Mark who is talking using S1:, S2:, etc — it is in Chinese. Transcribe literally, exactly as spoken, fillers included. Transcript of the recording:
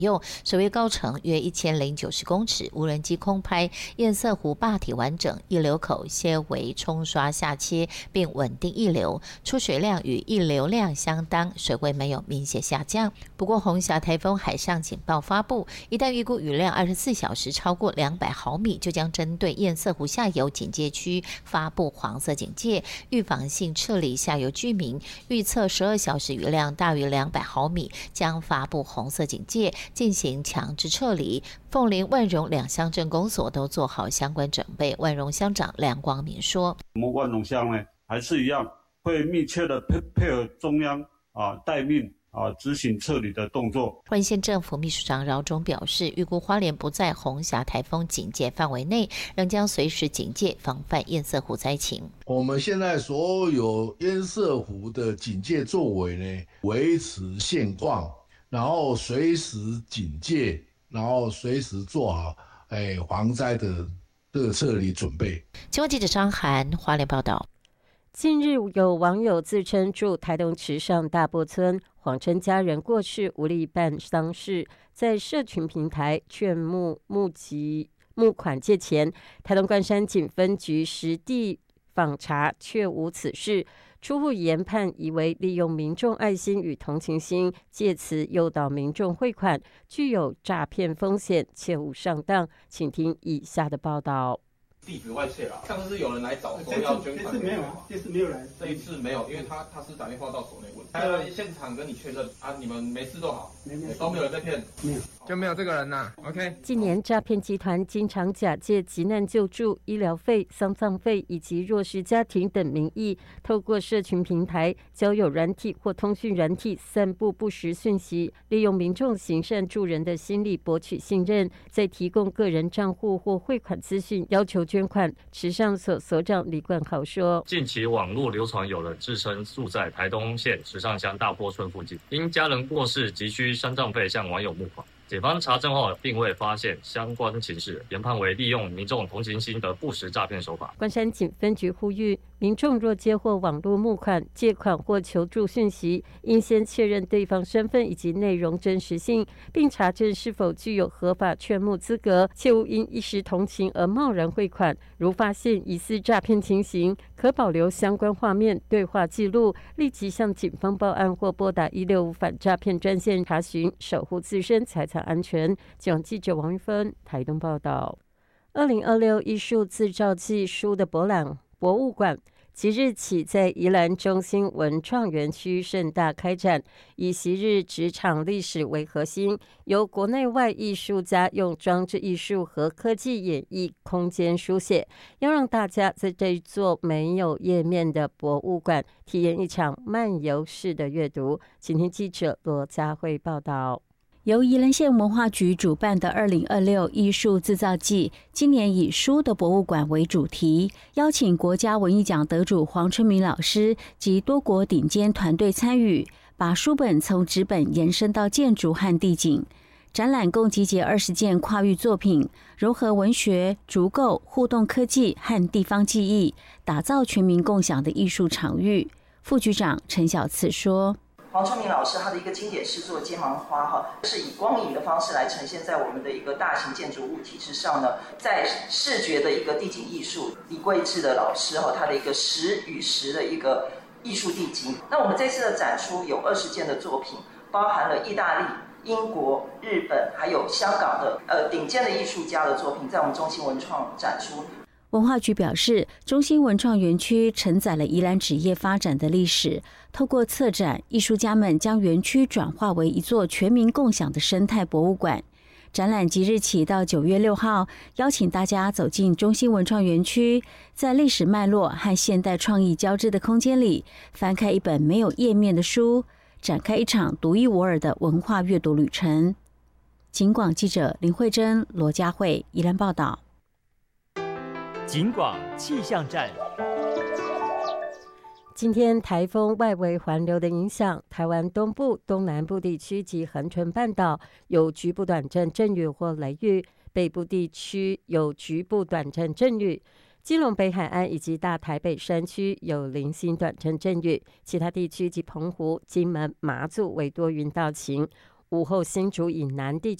S1: 右，水位高程约一千零九十公尺，无人机空拍堰塞湖坝体完整，溢流口纤维冲刷下切，并稳定溢流，出水量与溢流量相当，水位没有明显下降。不过，红霞台风海上警报发布，一旦预估雨量二十四小时超过两百毫米，就将针对堰塞湖下游警戒区发布黄色警戒，预防性撤离下游居民。预测十二小时雨量大于两百毫米，将发布红色警戒，进行强制撤离。凤林、万荣两乡镇公所都做好相关准备。万荣乡长梁光明说：“
S2: 我们万荣乡呢，还是一样会密切的配配合中央啊待命啊执行撤离的动作。”
S1: 花莲县政府秘书长饶忠表示，预估花莲不在红霞台风警戒范围内，仍将随时警戒，防范堰塞湖灾情。
S3: 我们现在所有堰塞湖的警戒作为呢，维持现况。然后随时警戒，然后随时做好哎防灾的这个撤离准备。
S1: 请问记者张涵花莲报道。
S4: 近日有网友自称住台东池上大坡村，谎称家人过世无力办丧事，在社群平台劝募募集募款借钱。台东关山警分局实地访查，却无此事。初步研判，以为利用民众爱心与同情心，借此诱导民众汇款，具有诈骗风险，切勿上当。请听以下的报道。
S5: 地址外泄了，上次是有人来找说要捐款，
S6: 这次没有啊，这次没有来，
S5: 这一次没有，因为他他是打电话到所内问，他来现场跟你确认啊，你们没事都好，没没都没有人在骗，
S6: 没有
S7: 就没有这个人呐。OK。
S4: 近年诈骗集团经常假借急难救助、医疗费、丧葬费以及弱势家庭等名义，透过社群平台、交友软体或通讯软体散布不实讯息，利用民众行善助人的心理博取信任，再提供个人账户或汇款资讯，要求捐款。池上所所长李冠豪说：“
S8: 近期网络流传有人自称住在台东县池上乡大坡村附近，因家人过世急需丧葬费向网友募款。警方查证后，并未发现相关情事，研判为利用民众同情心的不实诈骗手法。”
S4: 关山警分局呼吁，民众若接获网络募款、借款或求助讯息，应先确认对方身份以及内容真实性，并查证是否具有合法劝募资格，切勿因一时同情而贸然汇款。如发现疑似诈骗情形，可保留相关画面、对话记录，立即向警方报案或拨打一六五反诈骗专线查询，守护自身财产安全。讲记者王玉芬台东报道。二零二六艺术自造季书的博览博物馆即日起在宜兰中心文创园区盛大开展，以昔日职场历史为核心，由国内外艺术家用装置艺术和科技演绎空间书写，要让大家在这一座没有页面的博物馆体验一场漫游式的阅读。请听记者罗佳慧报道。
S9: 由宜兰县文化局主办的二零二六艺术制造季，今年以书的博物馆为主题，邀请国家文艺奖得主黄春明老师及多国顶尖团队参与，把书本从纸本延伸到建筑和地景。展览共集结二十件跨域作品，融合文学、竹构、互动科技和地方记忆，打造全民共享的艺术场域。副局长陈小慈说：“
S10: 黄春明老师他的一个经典诗作《街芒花》哈，是以光影的方式来呈现在我们的一个大型建筑物体之上呢。在视觉的一个地景艺术，李桂志的老师哈，他的一个实与实的一个艺术地景。那我们这次的展出有二十件的作品，包含了意大利、英国、日本还有香港的呃顶尖的艺术家的作品，在我们中心文创展出。”
S9: 文化局表示，中心文创园区承载了宜兰纸业发展的历史，透过策展，艺术家们将园区转化为一座全民共享的生态博物馆。展览即日起到九月六号，邀请大家走进中心文创园区，在历史脉络和现代创意交织的空间里，翻开一本没有页面的书，展开一场独一无二的文化阅读旅程。警广记者林慧珍、罗佳慧宜兰报道。
S11: 警广气象站。
S4: 今天台风外围环流的影响，台湾东部、东南部地区及恒春半岛有局部短暂阵雨或雷雨，北部地区有局部短暂阵雨。基隆北海岸以及大台北山区有零星短暂阵雨，其他地区及澎湖、金门、马祖为多云到晴。 午后新竹以南地